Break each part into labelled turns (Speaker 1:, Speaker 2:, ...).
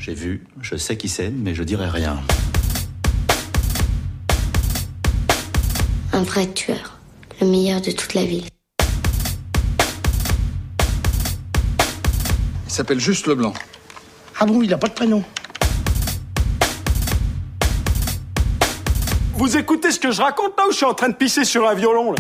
Speaker 1: J'ai vu, je sais qui c'est, mais je dirai rien.
Speaker 2: Un vrai tueur, le meilleur de toute la ville.
Speaker 3: Il s'appelle juste Leblanc.
Speaker 4: Ah bon, il a pas de prénom.
Speaker 5: Vous écoutez ce que je raconte là ou je suis en train de pisser sur un violon là?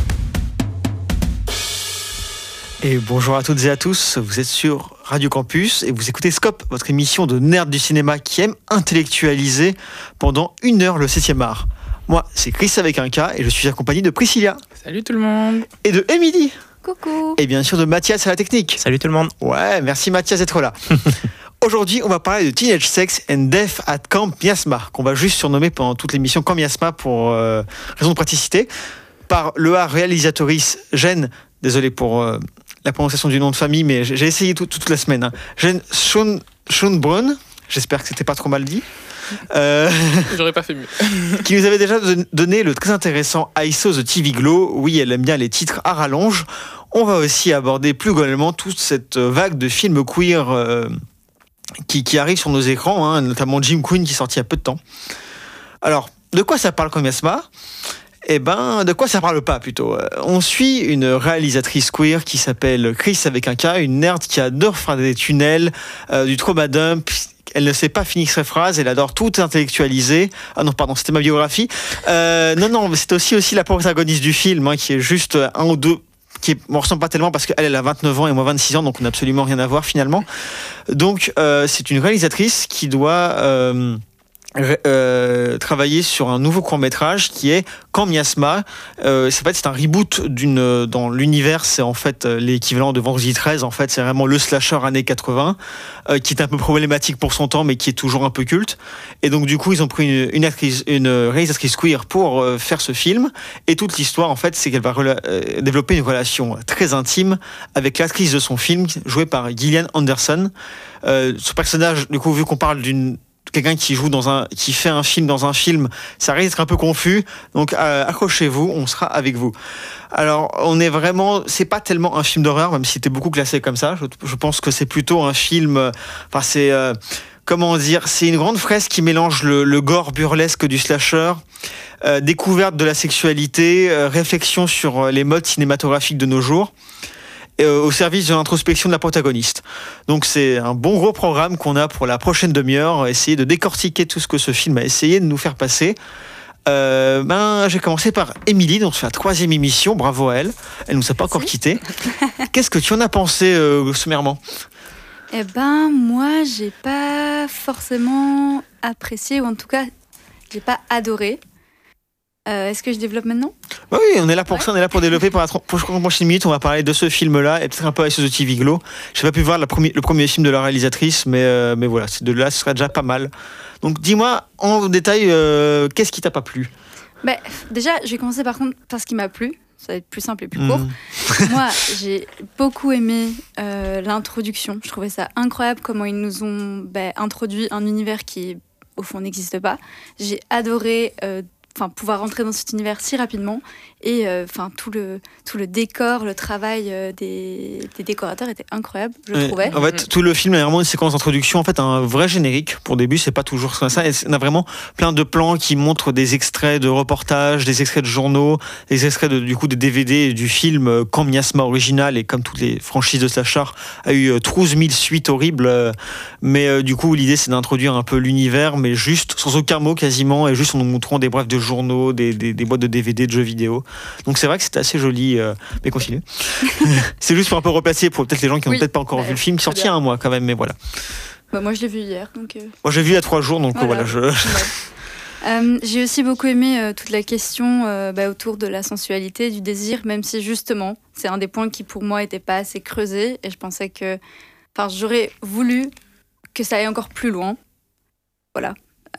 Speaker 6: Et bonjour à toutes et à tous, vous êtes sur Radio Campus et vous écoutez Scope, votre émission de nerd du cinéma qui aime intellectualiser pendant 1 heure le 7e art. Moi, c'est Chris avec un K et je suis accompagné de Priscilla.
Speaker 7: Salut tout le monde.
Speaker 6: Et de Émilie.
Speaker 8: Coucou.
Speaker 6: Et bien sûr de Mathias à la technique.
Speaker 7: Salut tout le monde.
Speaker 6: Ouais, merci Mathias d'être là. Aujourd'hui, on va parler de Teenage Sex and Death at Camp Miasma, qu'on va juste surnommer pendant toute l'émission Camp Miasma pour raison de praticité, par le réalisatrice Jen, désolé pour la prononciation du nom de famille, mais j'ai essayé toute la semaine. Hein. Jen Schoenbrunn, j'espère que c'était pas trop mal dit.
Speaker 7: J'aurais pas fait mieux.
Speaker 6: Qui nous avait déjà donné le très intéressant I Saw the TV Glow. Oui, elle aime bien les titres à rallonge. On va aussi aborder plus globalement toute cette vague de films queer qui arrive sur nos écrans, hein, notamment Jim Queen qui est sorti il y a peu de temps. Alors, de quoi ça parle comme Miasma ? Eh ben, de quoi ça parle pas plutôt. On suit une réalisatrice queer qui s'appelle Chris avec un K, une nerd qui adore faire des tunnels, du trauma dump. Elle ne sait pas finir ses phrases, elle adore tout intellectualiser. Ah non, pardon, c'était ma biographie. Non, c'est aussi la protagoniste du film, hein, qui est juste un ou deux, qui ne ressemble pas tellement parce qu'elle a 29 ans et moi 26 ans, donc on n'a absolument rien à voir finalement. Donc, c'est une réalisatrice qui doit travailler sur un nouveau court-métrage qui est Camp Miasma. C'est un reboot dans l'univers, c'est en fait l'équivalent de Vendredi 13, en fait, c'est vraiment le slasher années 80, qui est un peu problématique pour son temps, mais qui est toujours un peu culte. Et donc, du coup, ils ont pris une réalisatrice queer pour faire ce film. Et toute l'histoire, en fait, c'est qu'elle va développer une relation très intime avec l'actrice de son film, jouée par Gillian Anderson. Ce personnage, du coup, vu qu'on parle quelqu'un qui fait un film dans un film, ça risque d'être un peu confus, donc accrochez-vous, on sera avec vous. Alors, c'est pas tellement un film d'horreur, même si c'était beaucoup classé comme ça, je pense que c'est plutôt un film, c'est une grande fresque qui mélange le gore burlesque du slasher, découverte de la sexualité, réflexion sur les modes cinématographiques de nos jours, au service de l'introspection de la protagoniste. Donc c'est un bon gros programme qu'on a pour la prochaine demi-heure, essayer de décortiquer tout ce que ce film a essayé de nous faire passer. J'ai commencé par Émilie, donc c'est la 3e émission, bravo à elle. Elle nous a pas encore quittés. Qu'est-ce que tu en as pensé sommairement ?
Speaker 8: Eh ben, moi, j'ai pas forcément apprécié, ou en tout cas, j'ai pas adoré. Est-ce que je développe maintenant ?
Speaker 6: Oui, on est là pour ça, on est là pour développer pour la prochaine minute. On va parler de ce film-là et peut-être un peu avec ce TV Glow. Je n'ai pas pu voir le premier film de la réalisatrice, mais voilà, de là, ce serait déjà pas mal. Donc dis-moi en détail, qu'est-ce qui t'a pas plu ?
Speaker 8: Déjà, je vais commencer par contre par ce qui m'a plu. Ça va être plus simple et plus court. Moi, j'ai beaucoup aimé l'introduction. Je trouvais ça incroyable comment ils nous ont introduit un univers qui, au fond, n'existe pas. J'ai adoré pouvoir rentrer dans cet univers si rapidement et tout le décor, le travail des décorateurs était incroyable, je trouvais.
Speaker 6: En fait, tout le film a vraiment une séquence d'introduction, en fait, un vrai générique. Pour le début, c'est pas toujours ça. Et on a vraiment plein de plans qui montrent des extraits de reportages, des extraits de journaux, des extraits des DVD du film Camp Miasma original, et comme toutes les franchises de slasher, a eu 12 000 suites horribles. Mais du coup, l'idée, c'est d'introduire un peu l'univers, mais juste, sans aucun mot quasiment, et juste en nous montrant des brefs de journaux, des boîtes de DVD, de jeux vidéo. Donc c'est vrai que c'était assez joli, mais continuez. C'est juste pour un peu replacer pour peut-être les gens qui n'ont peut-être pas encore vu le film, qui est sorti il y a un mois quand même, mais voilà.
Speaker 8: Moi je l'ai vu hier. Donc,
Speaker 6: Moi j'ai vu il y a 3 jours, donc voilà.
Speaker 8: J'ai aussi beaucoup aimé toute la question autour de la sensualité, du désir, même si justement c'est un des points qui pour moi n'était pas assez creusé, et je pensais que j'aurais voulu que ça aille encore plus loin. Voilà.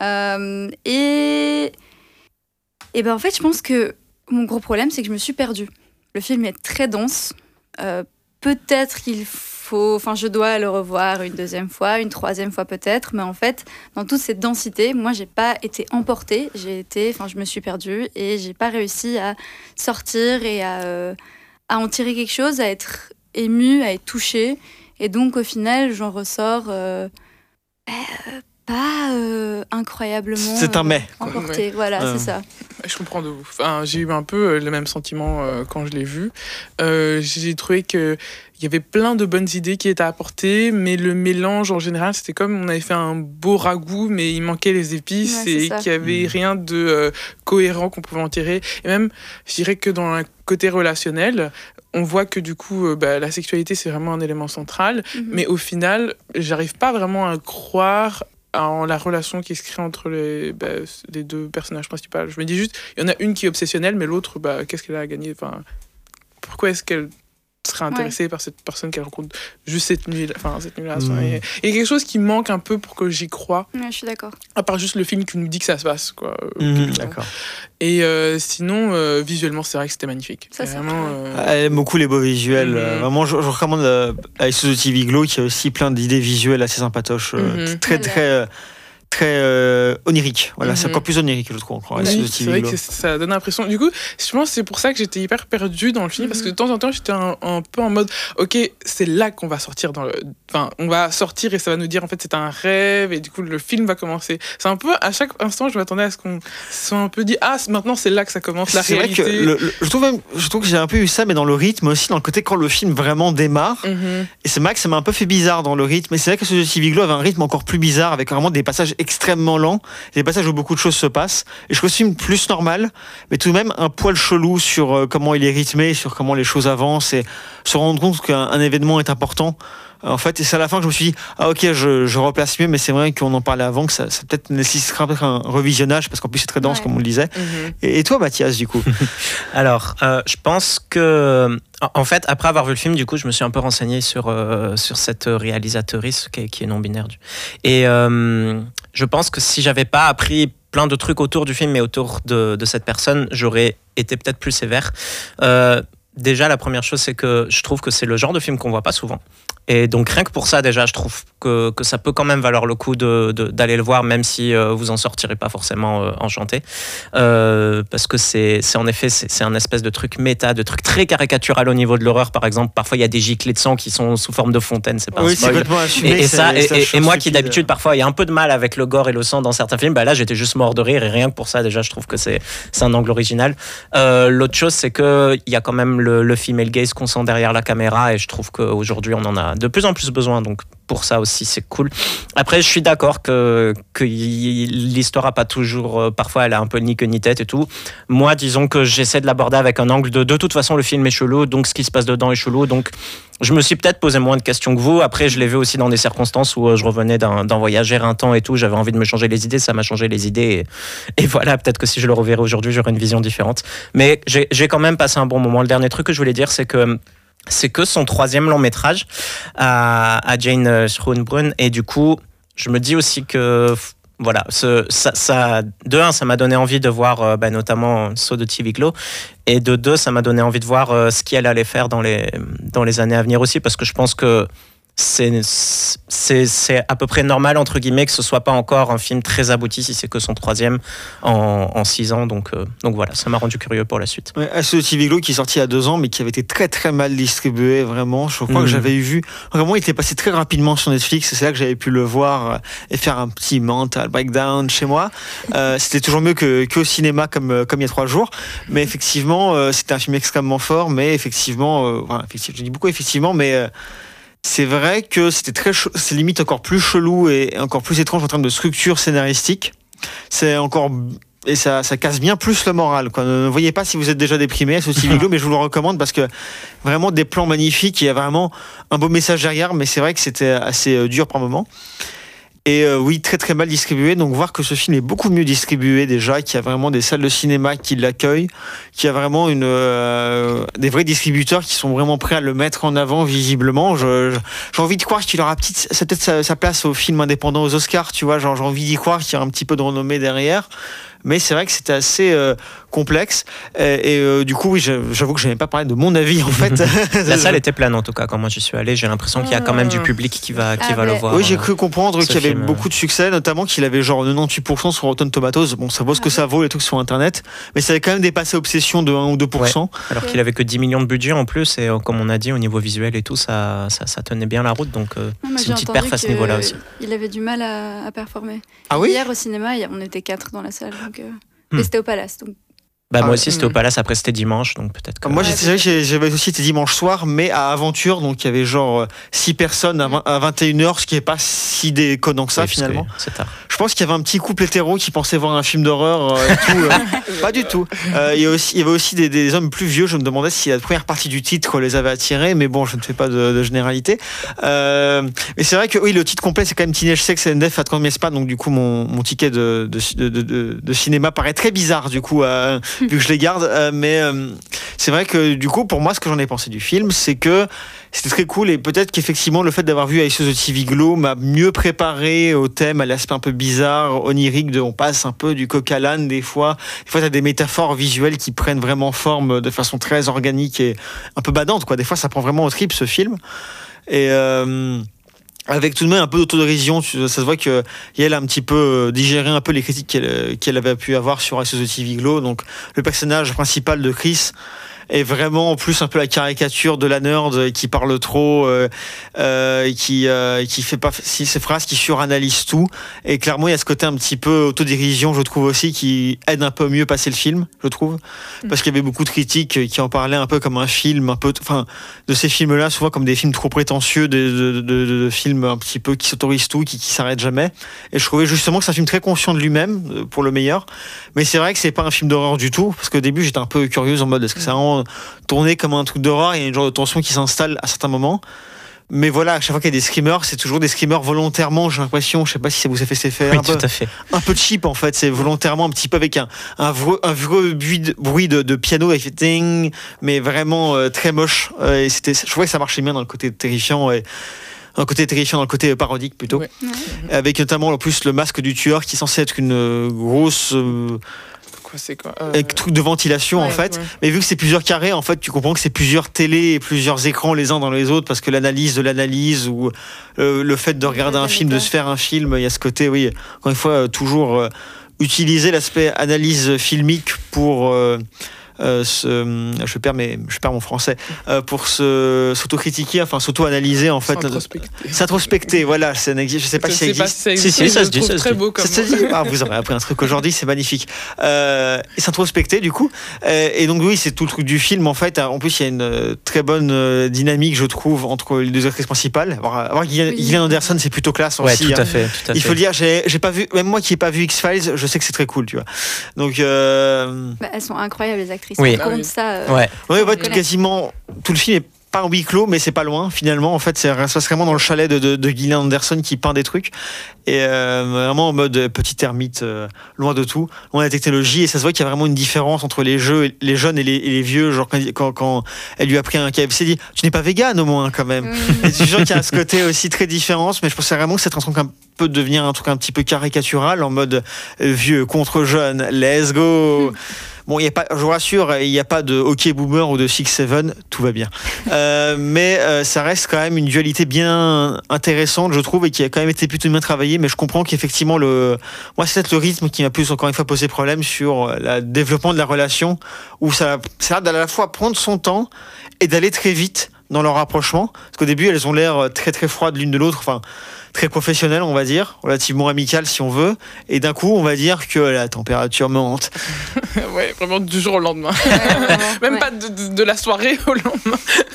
Speaker 8: Et en fait, je pense que mon gros problème, c'est que je me suis perdue. Le film est très dense. Peut-être qu'il faut... je dois le revoir une 2e fois, une 3e fois peut-être. Mais en fait, dans toute cette densité, moi, j'ai pas été emportée. Je me suis perdue et j'ai pas réussi à sortir et à en tirer quelque chose, à être émue, à être touchée. Et donc, au final, j'en ressors pas incroyablement
Speaker 6: C'est un mais.
Speaker 8: emporté.
Speaker 7: Ouais.
Speaker 8: Voilà, c'est ça.
Speaker 7: Je comprends de vous. Enfin, j'ai eu un peu le même sentiment quand je l'ai vu. J'ai trouvé que il y avait plein de bonnes idées qui étaient apportées, mais le mélange en général, c'était comme on avait fait un beau ragoût, mais il manquait les épices et qu'il n'y avait rien de cohérent qu'on pouvait en tirer. Et même, je dirais que dans un côté relationnel, on voit que du coup, la sexualité, c'est vraiment un élément central, mais au final, j'arrive pas vraiment à croire en la relation qui se crée entre les deux personnages principaux. Je me dis juste, il y en a une qui est obsessionnelle, mais l'autre, qu'est-ce qu'elle a à gagner? Enfin, pourquoi est-ce qu'elle serait intéressée par cette personne qu'elle rencontre juste cette nuit-là? Et quelque chose qui manque un peu pour que j'y croie.
Speaker 8: Ouais, je suis d'accord.
Speaker 7: À part juste le film qui nous dit que ça se passe, quoi.
Speaker 6: D'accord.
Speaker 7: Et sinon, visuellement, c'est vrai que c'était magnifique.
Speaker 8: Ça, c'est
Speaker 7: vraiment.
Speaker 6: Elle aime beaucoup les beaux visuels. Vraiment, je recommande avec The TV Glow, qui a aussi plein d'idées visuelles assez sympatoches. Très onirique. Voilà, c'est encore plus onirique, je trouve.
Speaker 7: Oui, c'est vrai que ça donne l'impression. Du coup, je pense que c'est pour ça que j'étais hyper perdue dans le film, parce que de temps en temps, j'étais un peu en mode, ok, c'est là qu'on va sortir Enfin, on va sortir et ça va nous dire, en fait, c'est un rêve, et du coup, le film va commencer. C'est un peu, à chaque instant, je m'attendais à ce qu'on soit un peu dit, maintenant, c'est là que ça commence, la réalité.
Speaker 6: C'est vrai que je trouve que j'ai un peu eu ça, mais dans le rythme aussi, dans le côté quand le film vraiment démarre. Et c'est vrai que ça m'a un peu fait bizarre dans le rythme. Et c'est vrai que ce TV Glow avait un rythme encore plus bizarre, avec vraiment des passages extrêmement lents, des passages où beaucoup de choses se passent. Et je trouve ce film plus normal, mais tout de même un poil chelou sur comment il est rythmé, sur comment les choses avancent, et se rendre compte qu'un événement est important. En fait, et c'est à la fin que je me suis dit, ok, je replace mieux, mais c'est vrai qu'on en parlait avant, que ça peut-être nécessitera peut-être un revisionnage, parce qu'en plus c'est très dense, comme on le disait. Et toi, Mathias, du coup?
Speaker 3: Alors, je pense que, en fait, après avoir vu le film, du coup, je me suis un peu renseigné sur cette réalisatrice qui est non-binaire. Et je pense que si j'avais pas appris plein de trucs autour du film et autour de cette personne, j'aurais été peut-être plus sévère. Déjà, la première chose, c'est que je trouve que c'est le genre de film qu'on voit pas souvent. Et donc, rien que pour ça, déjà, je trouve que ça peut quand même valoir le coup d'aller le voir, même si vous en sortirez pas forcément enchanté. Parce que c'est en effet, c'est un espèce de truc méta, de truc très caricatural au niveau de l'horreur. Par exemple, parfois, il y a des giclées de sang qui sont sous forme de fontaine. C'est pas un spoil.
Speaker 6: C'est complètement assumé.
Speaker 3: Et moi qui, d'habitude, parfois, il y a un peu de mal avec le gore et le sang dans certains films, là, j'étais juste mort de rire. Et rien que pour ça, déjà, je trouve que c'est un angle original. L'autre chose, c'est qu'il y a quand même le female gaze qu'on sent derrière la caméra. Et je trouve qu'aujourd'hui, on en a de plus en plus besoin, donc pour ça aussi c'est cool. Après je suis d'accord que l'histoire a pas toujours, parfois elle a un peu ni queue ni tête et tout. Moi disons que j'essaie de l'aborder avec un angle de toute façon le film est chelou, donc ce qui se passe dedans est chelou, donc je me suis peut-être posé moins de questions que vous. Après je l'ai vu aussi dans des circonstances où je revenais d'un voyage éreintant et tout, j'avais envie de me changer les idées, ça m'a changé les idées et voilà, peut-être que si je le reverrais aujourd'hui j'aurais une vision différente, mais j'ai quand même passé un bon moment. Le dernier truc que je voulais dire, c'est que son troisième long métrage à Jane Schoenbrunn, et du coup je me dis aussi que voilà, de un, ça m'a donné envie de voir notamment Saw de TV Glow, et de deux, ça m'a donné envie de voir ce qu'elle allait faire dans les années à venir aussi, parce que je pense que c'est à peu près normal entre guillemets que ce soit pas encore un film très abouti si c'est que son troisième en 6 ans, donc voilà, ça m'a rendu curieux pour la suite.
Speaker 6: Ce TV Glow qui est sorti il y a 2 ans mais qui avait été très très mal distribué, vraiment. Je crois que j'avais vu vraiment, il était passé très rapidement sur Netflix, c'est là que j'avais pu le voir et faire un petit mental breakdown chez moi. C'était toujours mieux qu'au cinéma comme il y a 3 jours, mais effectivement c'était un film extrêmement fort, mais effectivement je dis beaucoup effectivement, mais c'est vrai que c'est limite encore plus chelou et encore plus étrange en termes de structure scénaristique. C'est encore, et ça casse bien plus le moral, quoi. Ne voyez pas si vous êtes déjà déprimé à ce TV Glow, mais je vous le recommande parce que vraiment des plans magnifiques, il y a vraiment un beau message derrière, mais c'est vrai que c'était assez dur par moments. Et oui, très très mal distribué. Donc voir que ce film est beaucoup mieux distribué déjà, qu'il y a vraiment des salles de cinéma qui l'accueillent, qu'il y a vraiment des vrais distributeurs qui sont vraiment prêts à le mettre en avant visiblement. J'ai envie de croire qu'il aura peut-être sa place au film indépendant aux Oscars, tu vois. Genre, j'ai envie d'y croire qu'il y a un petit peu de renommée derrière. mais c'est vrai que c'était assez complexe. Et du coup, oui, j'avoue que je n'avais pas parlé de mon avis en fait.
Speaker 3: La salle était pleine en tout cas quand moi j'y suis allé. J'ai l'impression qu'il y a quand même du public qui va le voir.
Speaker 6: Oui, j'ai cru comprendre qu'il y avait beaucoup de succès, notamment qu'il avait genre 98% sur Rotten Tomatoes. Bon, ça vaut ce que ça vaut les trucs sur internet, mais ça avait quand même dépassé Obsession de 1 ou 2%.
Speaker 3: Ouais. Alors qu'il avait que 10 millions de budget en plus, et comme on a dit au niveau visuel et tout, ça tenait bien la route, donc c'est une petite perf à ce niveau-là aussi.
Speaker 8: Il avait du mal à performer.
Speaker 6: Ah oui.
Speaker 8: Hier au cinéma, on était 4 dans la salle, donc mais c'était au Palace, donc.
Speaker 3: Moi aussi c'était au Palace, après c'était dimanche, donc peut-être que...
Speaker 6: Moi j'avais aussi été dimanche soir, mais à Aventure, donc il y avait genre 6 personnes à 21h, ce qui n'est pas si déconnant que ça finalement.
Speaker 3: C'est tard.
Speaker 6: Je pense qu'il y avait un petit couple hétéro qui pensait voir un film d'horreur et tout. Pas du tout. Il y avait aussi des hommes plus vieux. Je me demandais si la première partie du titre les avait attirés, mais bon, je ne fais pas de généralité. Mais c'est vrai que oui, le titre complet c'est quand même Teenage Sex and Death at Camp Spa, donc du coup mon ticket de cinéma paraît très bizarre du coup vu que je les garde. Mais c'est vrai que du coup pour moi ce que j'en ai pensé du film, c'est que c'était très cool, et peut-être qu'effectivement le fait d'avoir vu Ice the TV Glow m'a mieux préparé au thème, à l'aspect un peu bizarre, onirique, on passe un peu du coq à l'âne des fois t'as des métaphores visuelles qui prennent vraiment forme de façon très organique et un peu badante quoi. Des fois ça prend vraiment au trip ce film, et avec tout de même un peu d'autodérision. Ça se voit qu'elle a un petit peu digéré un peu les critiques qu'elle avait pu avoir sur Ice the TV Glow. Donc le personnage principal de Chris est vraiment en plus un peu la caricature de la nerd qui parle trop, qui fait pas ses phrases, qui suranalyse tout. Et clairement il y a ce côté un petit peu autodérision, je trouve aussi, qui aide un peu mieux passer le film, je trouve, parce qu'il y avait beaucoup de critiques qui en parlaient un peu comme un film un peu, enfin de ces films là souvent comme des films trop prétentieux, de films un petit peu qui s'autorisent tout, qui s'arrêtent jamais. Et je trouvais justement que c'est un film très conscient de lui-même, pour le meilleur. Mais c'est vrai que c'est pas un film d'horreur du tout, parce qu'au début j'étais un peu curieuse en mode est-ce que c'est vraiment tourné comme un truc d'horreur, il y a une genre de tension qui s'installe à certains moments. Mais voilà, à chaque fois qu'il y a des screamers, c'est toujours des screamers volontairement, j'ai l'impression, je sais pas si ça vous a fait cet effet,
Speaker 3: oui, tout à fait. Un
Speaker 6: peu cheap en fait, c'est volontairement un petit peu avec un vrai bruit de piano avec ding, mais vraiment très moche. Et je trouvais que ça marchait bien dans le côté terrifiant, et un côté terrifiant dans le côté parodique plutôt, ouais. Avec notamment en plus le masque du tueur qui est censé être une grosse...
Speaker 7: c'est quoi
Speaker 6: truc de ventilation en fait, mais vu que c'est plusieurs carrés en fait tu comprends que c'est plusieurs télés et plusieurs écrans les uns dans les autres, parce que l'analyse de l'analyse ou le fait de regarder un film, de se faire un film, il y a ce côté, oui, encore une fois toujours utiliser l'aspect analyse filmique pour je perds mon français, pour s'autocritiquer, enfin s'auto-analyser en fait, s'introspecter, voilà, je sais pas si ça existe.
Speaker 7: Si, ça se dit,
Speaker 6: très beau comme ça se dit. Vous aurez appris un truc aujourd'hui, c'est magnifique. Et s'introspecter du coup, et donc oui, c'est tout le truc du film en fait. En plus il y a une très bonne dynamique je trouve entre les deux actrices principales. Avoir Gillian Anderson, c'est plutôt classe aussi.
Speaker 3: Ouais, tout à fait.
Speaker 6: Il faut le dire, j'ai pas vu, même moi qui ai pas vu X-Files, je sais que c'est très cool, tu vois. Donc
Speaker 8: elles sont incroyables les actrices.
Speaker 3: Oui.
Speaker 8: Ça,
Speaker 6: quasiment tout le film est pas en huis clos, mais c'est pas loin finalement. En fait, ça se passe vraiment dans le chalet de Gillian Anderson qui peint des trucs, et vraiment en mode petite ermite, loin de tout, loin de la technologie. Et ça se voit qu'il y a vraiment une différence entre les jeunes et les vieux. Genre quand elle lui a pris un KFC, dit tu n'es pas vegan au moins quand même. Et tu sens qu'il y a ce côté aussi très différent. Mais je pensais vraiment que c'est un truc un peu devenir un truc un petit peu caricatural en mode vieux contre jeune. Let's go. Bon, il y a pas, je vous rassure, il n'y a pas de hockey boomer ou de 6-7, tout va bien. Mais ça reste quand même une dualité bien intéressante, je trouve, et qui a quand même été plutôt bien travaillée. Mais je comprends qu'effectivement, moi, c'est peut-être le rythme qui m'a plus encore une fois posé problème sur le développement de la relation, où ça a l'air d'à la fois prendre son temps et d'aller très vite dans leur rapprochement. Parce qu'au début, elles ont l'air très très froides l'une de l'autre, enfin très professionnelles, on va dire, relativement amicales si on veut. Et d'un coup, on va dire que la température monte.
Speaker 7: Ouais, vraiment du jour au lendemain. Même pas de la soirée au lendemain.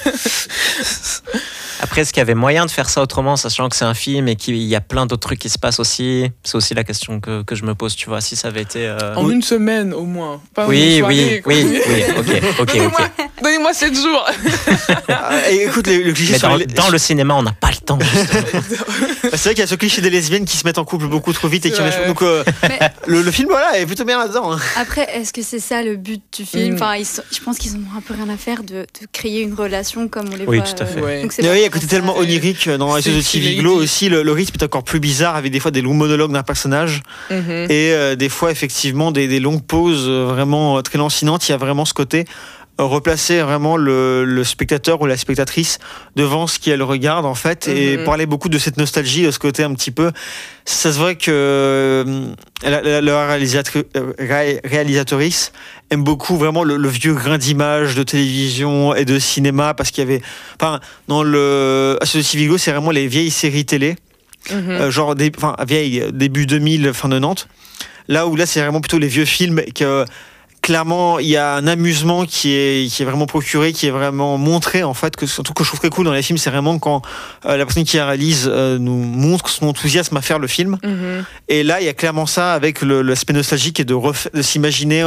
Speaker 3: Après, est-ce qu'il y avait moyen de faire ça autrement, sachant que c'est un film et qu'il y a plein d'autres trucs qui se passent aussi? C'est aussi la question que je me pose, tu vois, si ça avait été...
Speaker 7: En une semaine au moins, pas
Speaker 3: oui,
Speaker 7: une soirée.
Speaker 3: Oui, ok.
Speaker 7: Donnez-moi 7 jours.
Speaker 6: Écoute, le cliché
Speaker 3: dans le cinéma, on n'a pas le temps, justement.
Speaker 6: C'est vrai qu'il y a ce cliché des lesbiennes qui se mettent en couple beaucoup trop vite et qui donc le film voilà est plutôt bien là-dedans. Hein.
Speaker 8: Après, est-ce que c'est ça le but du film? Enfin, je pense qu'ils ont un peu rien à faire de créer une relation comme on les voit.
Speaker 3: Oui, tout à fait.
Speaker 6: Donc, oui, à côté c'était tellement onirique dans
Speaker 7: C'est
Speaker 6: Society of Iglo aussi. Le rythme est encore plus bizarre, avec des fois des longs monologues d'un personnage et des fois effectivement des longues pauses vraiment très lancinantes. Il y a vraiment ce côté replacer vraiment le spectateur ou la spectatrice devant ce qu'elle regarde en fait et parler beaucoup de cette nostalgie, de ce côté un petit peu. Ça se voit que la réalisatrice aime beaucoup vraiment le vieux grain d'image de télévision et de cinéma, parce qu'il y avait, enfin, dans le Society of Iglo, c'est vraiment les vieilles séries télé, genre vieilles, début 2000, fin 90. Là c'est vraiment plutôt les vieux films que clairement, il y a un amusement qui est vraiment procuré, qui est vraiment montré en fait. Surtout que je trouve très cool dans les films, c'est vraiment quand la personne qui réalise nous montre son enthousiasme à faire le film. Et là, il y a clairement ça avec l'aspect nostalgique et de s'imaginer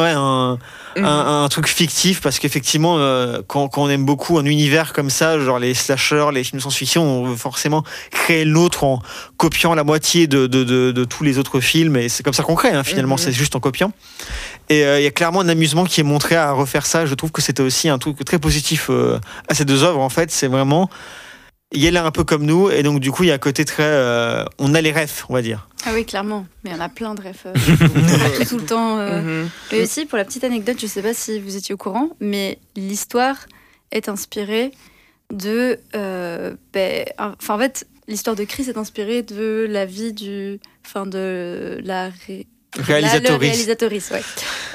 Speaker 6: un truc fictif, parce qu'effectivement, quand on aime beaucoup un univers comme ça, genre les slashers, les films de science-fiction, on veut forcément créer le nôtre en copiant la moitié de tous les autres films, et c'est comme ça qu'on crée finalement, c'est juste en copiant. Et il y a clairement un amusement qui est montré à refaire ça. Je trouve que c'était aussi un truc très positif à ces deux œuvres en fait. C'est vraiment, il est là un peu comme nous, et donc du coup il y a un côté très on a les refs, on va dire.
Speaker 8: Ah oui, clairement, mais il y en a plein de refs tout le temps. Mais aussi, pour la petite anecdote, je sais pas si vous étiez au courant, mais l'histoire est inspirée de en fait, l'histoire de Chris est inspirée de la vie de la réalisatrice, ouais.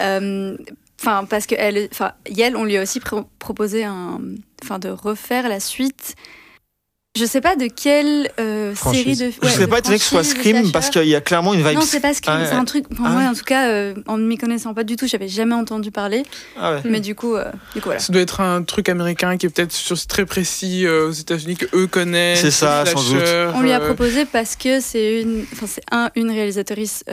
Speaker 8: Parce que Yel, on lui a aussi proposé de refaire la suite. Je sais pas de quelle série de.
Speaker 6: Je sais pas étonné que ce soit Scream, parce qu'il y a clairement une vibe.
Speaker 8: Non, c'est pas Scream, c'est un truc. Moi, en tout cas, en ne m'y connaissant pas du tout, j'avais jamais entendu parler. Mais du coup, voilà.
Speaker 7: Ça doit être un truc américain qui est peut-être très précis aux États-Unis, que eux connaissent.
Speaker 6: C'est ça, sans doute.
Speaker 8: On lui a proposé parce que c'est une réalisatrice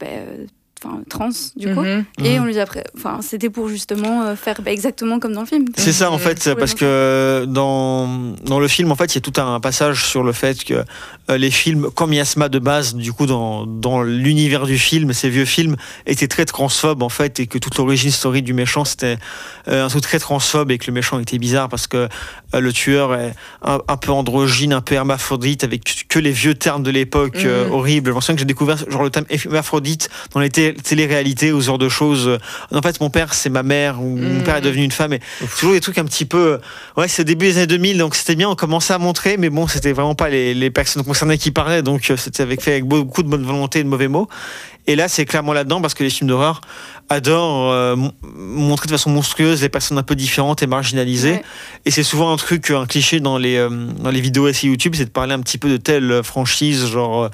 Speaker 8: trans du coup, et on lui a c'était pour justement faire exactement comme dans le film.
Speaker 6: C'est ça en fait, parce que dans le film en fait il y a tout un passage sur le fait que les films comme Miasma de base, du coup dans l'univers du film, ces vieux films étaient très transphobes en fait, et que toute l'origine story du méchant c'était un truc très transphobe, et que le méchant était bizarre parce que le tueur est un peu androgyne, un peu hermaphrodite, avec que les vieux termes de l'époque horribles. Je me souviens que j'ai découvert genre le terme hermaphrodite dans les télé-réalité ou ce genre de choses. En fait, mon père, c'est ma mère, ou mon père est devenu une femme. Et c'est toujours des trucs un petit peu. Ouais, c'est début des années 2000, donc c'était bien, on commençait à montrer, mais bon, c'était vraiment pas les personnes concernées qui parlaient, donc c'était fait avec beaucoup de bonne volonté et de mauvais mots. Et là, c'est clairement là-dedans, parce que les films d'horreur adorent montrer de façon monstrueuse les personnes un peu différentes et marginalisées. Ouais. Et c'est souvent un cliché dans les vidéos SI YouTube, c'est de parler un petit peu de telle franchise, genre.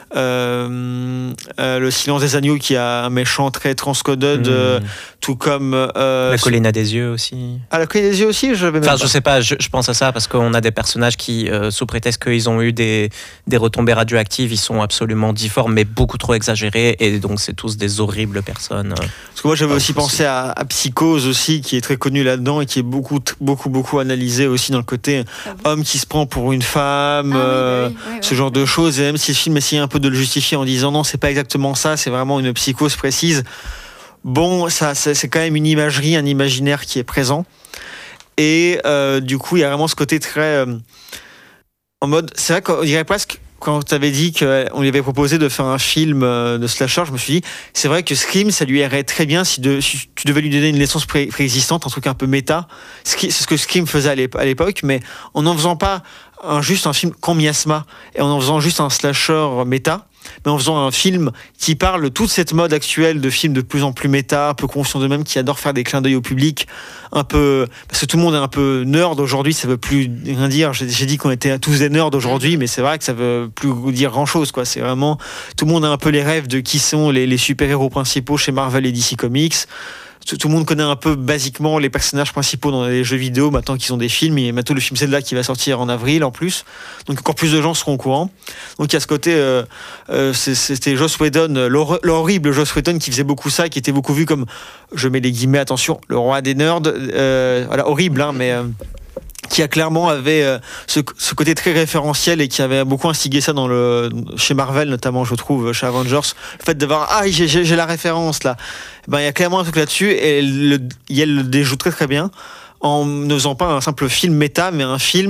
Speaker 6: Le Silence des agneaux, qui a un méchant très transcoded, tout comme
Speaker 3: La colline à des yeux aussi.
Speaker 6: La colline des yeux aussi,
Speaker 3: je sais pas, je pense à ça parce qu'on a des personnages qui, sous prétexte qu'ils ont eu des retombées radioactives, ils sont absolument difformes, mais beaucoup trop exagérés, et donc c'est tous des horribles personnes.
Speaker 6: Parce que moi j'avais aussi pensé à Psychose aussi, qui est très connu là-dedans et qui est beaucoup analysé aussi dans le côté homme qui se prend pour une femme, ce genre de choses. Et même si le film essayait un peu de le justifier en disant non, c'est pas exactement ça, c'est vraiment une psychose précise. Bon, ça, c'est quand même une imagerie, un imaginaire qui est présent. Et du coup, il y a vraiment ce côté très en mode. C'est vrai qu'on dirait presque, quand tu avais dit qu'on lui avait proposé de faire un film de slasher, je me suis dit, c'est vrai que Scream, ça lui irait très bien si tu devais lui donner une licence préexistante, un truc un peu méta. C'est ce que Scream faisait à l'époque, mais en n'en faisant pas juste un film comme Miasma, et en faisant juste un slasher méta, mais en faisant un film qui parle de toute cette mode actuelle de films de plus en plus méta, un peu conscient d'eux-mêmes, qui adorent faire des clins d'œil au public, un peu, parce que tout le monde est un peu nerd aujourd'hui, ça veut plus rien dire. J'ai dit qu'on était tous des nerds aujourd'hui, mais c'est vrai que ça veut plus dire grand-chose, quoi. C'est vraiment, tout le monde a un peu les rêves de qui sont les super-héros principaux chez Marvel et DC Comics. Tout le monde connaît un peu basiquement les personnages principaux dans les jeux vidéo maintenant qu'ils ont des films. Il y a bientôt le film Zelda qui va sortir en avril en plus, donc encore plus de gens seront au courant. Donc il y a ce côté c'était Joss Whedon, l'horrible Joss Whedon, qui faisait beaucoup ça, qui était beaucoup vu comme, je mets les guillemets, attention, le roi des nerds, voilà, horrible hein, mais qui a clairement avait ce côté très référentiel, et qui avait beaucoup instigé ça chez Marvel notamment, je trouve, chez Avengers, le fait d'avoir j'ai la référence là. Ben il y a clairement un truc là-dessus, et elle le déjoue très très bien en ne faisant pas un simple film méta, mais un film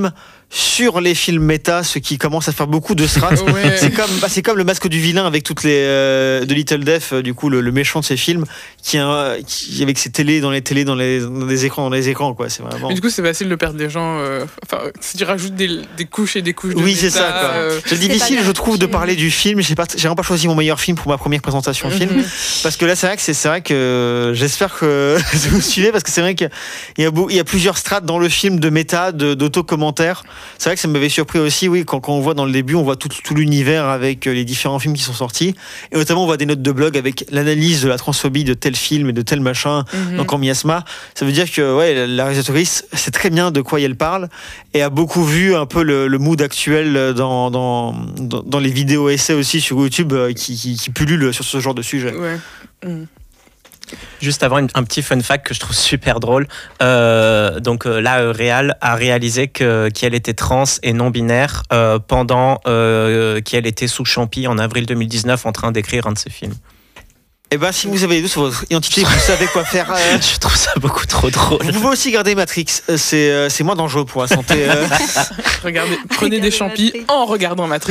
Speaker 6: sur les films méta, ce qui commence à faire beaucoup de strates.
Speaker 7: Ouais.
Speaker 6: C'est comme le Masque du vilain avec toutes les de Little Death, du coup le méchant de ces films, qui avec ses télés dans les écrans quoi. C'est vraiment.
Speaker 7: Mais du coup, c'est facile de perdre des gens. Si tu rajoutes des couches et des couches de
Speaker 6: Oui, c'est
Speaker 7: méta,
Speaker 6: ça. Quoi. C'est difficile, je trouve, de parler du film. J'ai vraiment pas choisi mon meilleur film pour ma première présentation film, parce que là, c'est vrai que j'espère que vous suivez, parce que c'est vrai qu'il y a plusieurs strates dans le film de méta, d'auto-commentaires. C'est vrai que ça m'avait surpris aussi, oui, quand on voit dans le début, on voit tout l'univers avec les différents films qui sont sortis, et notamment on voit des notes de blog avec l'analyse de la transphobie de tel film et de tel machin. Donc en Miasma, ça veut dire que la réalisatrice sait très bien de quoi elle parle et a beaucoup vu un peu le mood actuel dans les vidéos essais aussi sur YouTube qui pullulent sur ce genre de sujet.
Speaker 7: Ouais.
Speaker 3: Juste avant, un petit fun fact que je trouve super drôle. Là, Réal a réalisé qu'elle était trans et non-binaire pendant qu'elle était sous Champy en avril 2019 en train d'écrire un de ses films.
Speaker 6: Eh ben, si vous avez des doutes sur votre identité, vous savez quoi faire.
Speaker 3: Je trouve ça beaucoup trop drôle.
Speaker 6: Vous pouvez aussi garder Matrix. C'est moins dangereux pour la santé.
Speaker 7: Prenez des champis en regardant Matrix.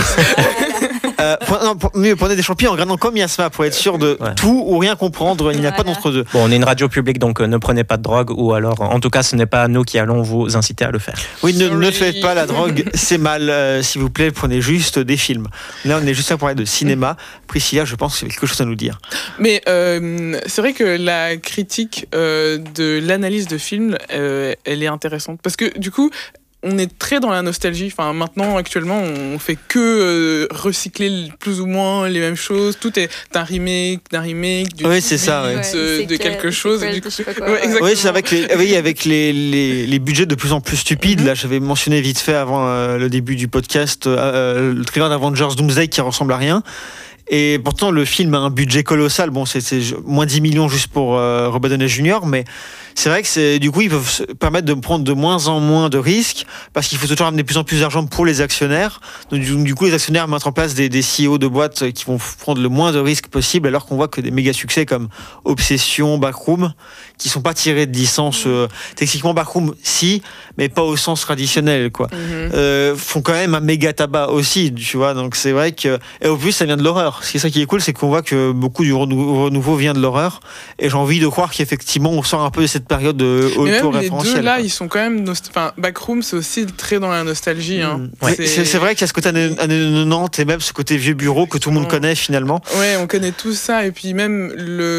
Speaker 6: Prenez des champis en regardant comme Miasma pour être sûr de tout ou rien comprendre. Il n'y a pas d'entre-deux.
Speaker 3: Bon, on est une radio publique, donc ne prenez pas de drogue, ou alors, en tout cas, ce n'est pas nous qui allons vous inciter à le faire.
Speaker 6: Oui, ne faites pas la drogue, c'est mal. S'il vous plaît, prenez juste des films. Là, on est juste là pour parler de cinéma. Priscilla, je pense que c'est quelque chose à nous dire.
Speaker 7: Mais c'est vrai que la critique de l'analyse de film, elle est intéressante. Parce que du coup, on est très dans la nostalgie. Enfin, maintenant, actuellement, on fait que recycler plus ou moins les mêmes choses. Tout est un remake,
Speaker 6: oui, c'est ça,
Speaker 7: de quelque chose.
Speaker 6: Oui, c'est avec les budgets de plus en plus stupides. Là, j'avais mentionné vite fait avant le début du podcast le trailer d'Avengers Doomsday qui ressemble à rien. Et pourtant, le film a un budget colossal. Bon, c'est moins 10 millions juste pour Robert Downey Jr., mais c'est vrai que du coup, ils peuvent se permettre de prendre de moins en moins de risques parce qu'il faut toujours amener de plus en plus d'argent pour les actionnaires. Donc, du coup, les actionnaires mettent en place des CEO de boîtes qui vont prendre le moins de risques possible, alors qu'on voit que des méga succès comme Obsession, Backroom, qui sont pas tirés de licence. Techniquement, Backroom, si, mais pas au sens traditionnel, quoi. Font quand même un méga tabac aussi, tu vois. Donc, c'est vrai que, et au plus, ça vient de l'horreur. Ce qui est ça qui est cool, c'est qu'on voit que beaucoup du renouveau vient de l'horreur, et j'ai envie de croire qu'effectivement on sort un peu de cette période auto-référentielle.
Speaker 7: Les deux là, ils sont quand même Backroom, c'est aussi très dans la nostalgie.
Speaker 6: C'est vrai qu'il y a ce côté années 90 et même ce côté vieux bureau que tout le monde connaît finalement.
Speaker 7: Ouais, on connaît tout ça, et puis même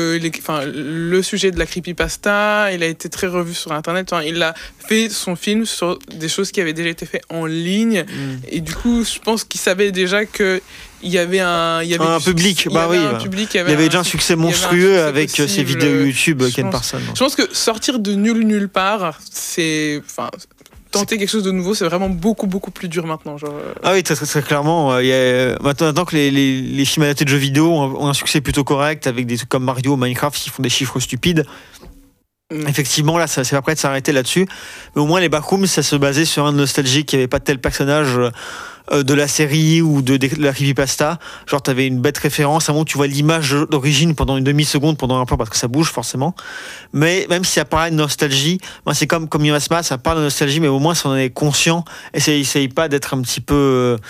Speaker 7: le sujet de la creepypasta, il a été très revu sur internet. Il a fait son film sur des choses qui avaient déjà été faites en ligne, et du coup je pense qu'il savait déjà que il y avait un public. Il y avait déjà un succès monstrueux avec ces vidéos YouTube Ken Parsons. Je pense que sortir de nulle part, c'est tenter quelque chose de nouveau, c'est vraiment beaucoup plus dur maintenant.
Speaker 6: Ah oui, très, très, très clairement. Maintenant que les films adaptés de jeux vidéo ont un succès plutôt correct, avec des trucs comme Mario, Minecraft qui font des chiffres stupides. Effectivement, là, ça c'est pas prêt de s'arrêter là-dessus. Mais au moins, les Backrooms, ça se basait sur un nostalgique qui avait pas tel personnage de la série ou de la creepypasta. Genre, t'avais une bête référence. À un moment, tu vois l'image d'origine pendant une demi-seconde, pendant un plan, parce que ça bouge forcément. Mais même si ça paraît de nostalgie, c'est comme Miasma, ça parle de nostalgie, mais au moins, ça en est conscient. Et ça essaye pas d'être un petit peu,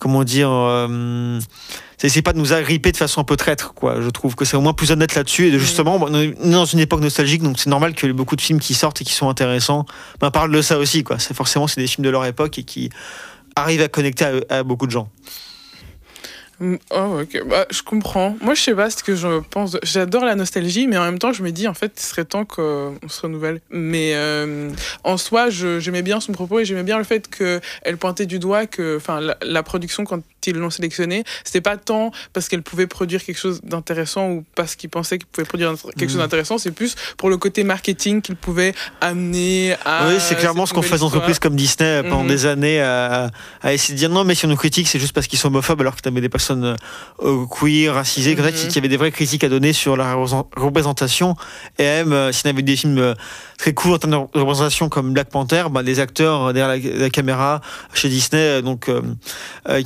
Speaker 6: ça essaie pas de nous agripper de façon un peu traître, quoi. Je trouve que c'est au moins plus honnête là-dessus. Et justement, on est dans une époque nostalgique, donc c'est normal que beaucoup de films qui sortent et qui sont intéressants parlent de ça aussi, quoi. C'est des films de leur époque et qui arrivent à connecter à beaucoup de gens.
Speaker 7: Oh, ok. Je comprends. Moi, je sais pas ce que je pense. J'adore la nostalgie, mais en même temps, je me dis, en fait, il serait temps qu'on se renouvelle. Mais en soi, j'aimais bien son propos et j'aimais bien le fait qu'elle pointait du doigt que la production, quand ils l'ont sélectionnée, c'était pas tant parce qu'elle pouvait produire quelque chose d'intéressant ou parce qu'ils pensaient qu'ils pouvaient produire quelque chose d'intéressant, c'est plus pour le côté marketing qu'ils pouvaient amener à...
Speaker 6: Oui, c'est clairement ce qu'on fait dans entreprises comme Disney pendant des années à essayer de dire non, mais si on nous critique, c'est juste parce qu'ils sont homophobes, alors que t'avais des personnes queer, racisées, qui avaient des vraies critiques à donner sur la représentation. Et même, s'il y avait des films très cool en termes de représentation comme Black Panther, les acteurs derrière la caméra chez Disney, qui avaient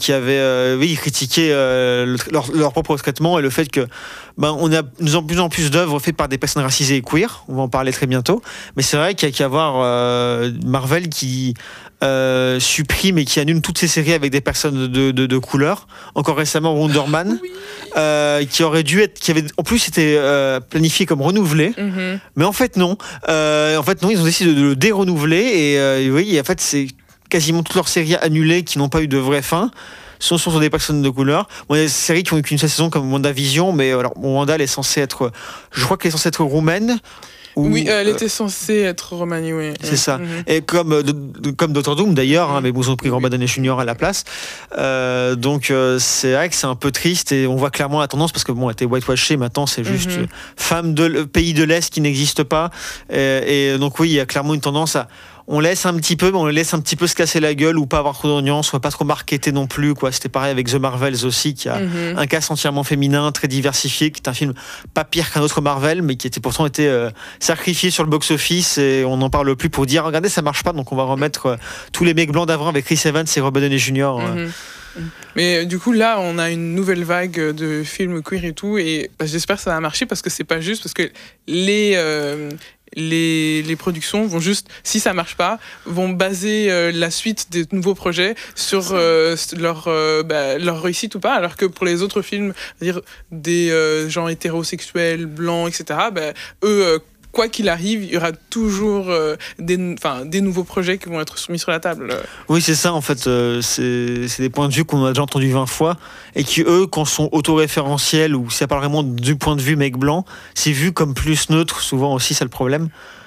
Speaker 6: ils critiquaient leur propre traitement et le fait que on a de plus en plus d'œuvres faites par des personnes racisées et queer. On va en parler très bientôt. Mais c'est vrai qu'il y a qu'à voir Marvel qui supprime et qui annule toutes ces séries avec des personnes de couleur. Encore récemment, Wonder Man, qui aurait dû être, qui avait en plus été planifié comme renouvelé, mais en fait non. Ils ont décidé de le dérenouveler et oui, en fait c'est quasiment toutes leurs séries annulées qui n'ont pas eu de vraie fin. Sont sur des personnes de couleur. Bon, il y a des séries qui ont eu qu'une seule saison comme WandaVision, mais alors Wanda, elle est censée être, je crois qu'elle est censée être roumaine.
Speaker 7: Oui, elle était censée être romanie, oui.
Speaker 6: C'est ça. Et comme Dr Doom d'ailleurs, mais ils ont pris Robert Downey Jr. à la place. Donc c'est vrai que c'est un peu triste et on voit clairement la tendance parce que elle était whitewashée, maintenant c'est juste femme de pays de l'Est qui n'existe pas. Et donc oui, il y a clairement une tendance à on laisse un petit peu, mais on laisse un petit peu se casser la gueule ou pas avoir trop d'audience, ou pas trop marketé non plus, quoi. C'était pareil avec The Marvels aussi, qui a un cast entièrement féminin, très diversifié, qui est un film pas pire qu'un autre Marvel, mais qui était pourtant été sacrifié sur le box-office et on n'en parle plus pour dire regardez, ça marche pas, donc on va remettre tous les mecs blancs d'avant avec Chris Evans et Robert Downey Jr.
Speaker 7: Mais du coup là on a une nouvelle vague de films queer et tout et j'espère que ça va marcher parce que c'est pas juste parce que les productions vont juste, si ça marche pas, vont baser la suite des nouveaux projets sur leur réussite ou pas, alors que pour les autres films, dire des gens hétérosexuels, blancs, etc., eux, quoi qu'il arrive, il y aura toujours des nouveaux projets qui vont être soumis sur la table.
Speaker 6: Oui, c'est ça, en fait. C'est des points de vue qu'on a déjà entendus 20 fois et qui, eux, quand sont autoréférentiels ou ça parle vraiment du point de vue mec blanc, c'est vu comme plus neutre. Souvent aussi, c'est le problème.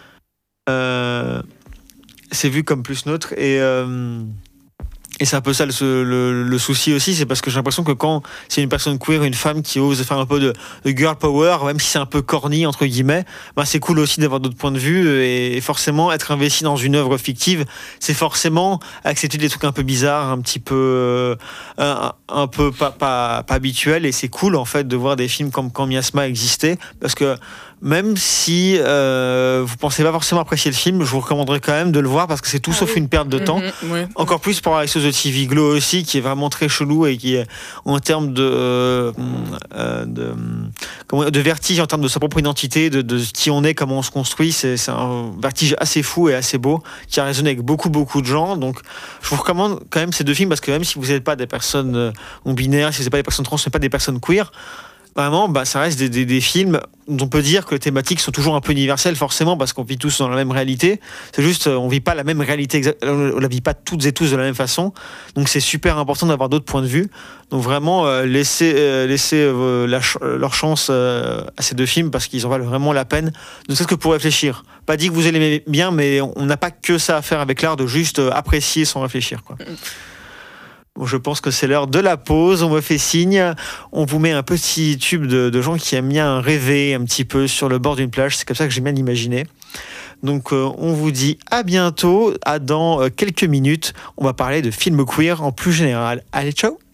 Speaker 6: C'est vu comme plus neutre et c'est un peu ça le souci aussi, c'est parce que j'ai l'impression que quand c'est une personne queer, une femme qui ose faire un peu de girl power, même si c'est un peu corny entre guillemets, c'est cool aussi d'avoir d'autres points de vue et forcément être investi dans une œuvre fictive, c'est forcément accepter des trucs un peu bizarres, un petit peu un peu pas habituels et c'est cool en fait de voir des films comme Quand Miasma exister parce que même si vous pensez pas forcément apprécier le film, je vous recommanderais quand même de le voir parce que c'est tout sauf une perte de temps. Encore plus pour Rise of the TV Glow aussi, qui est vraiment très chelou et qui est en termes de vertige, en termes de sa propre identité, de qui on est, comment on se construit. C'est un vertige assez fou et assez beau qui a résonné avec beaucoup de gens. Donc je vous recommande quand même ces deux films parce que même si vous n'êtes pas des personnes non binaires, si vous n'êtes pas des personnes trans, si vous n'êtes pas des personnes queer, vraiment, ça reste des films dont on peut dire que les thématiques sont toujours un peu universelles, forcément, parce qu'on vit tous dans la même réalité. C'est juste, on vit pas la même réalité, on la vit pas toutes et tous de la même façon. Donc c'est super important d'avoir d'autres points de vue. Donc vraiment, laissez leur chance à ces deux films, parce qu'ils en valent vraiment la peine, ne serait-ce que pour réfléchir. Pas dit que vous allez bien, mais on n'a pas que ça à faire avec l'art, de juste apprécier sans réfléchir, quoi. Bon, je pense que c'est l'heure de la pause, on me fait signe, on vous met un petit tube de gens qui aiment bien rêver un petit peu sur le bord d'une plage, c'est comme ça que j'ai bien imaginé. Donc on vous dit à bientôt, dans quelques minutes, on va parler de films queer en plus général. Allez, ciao!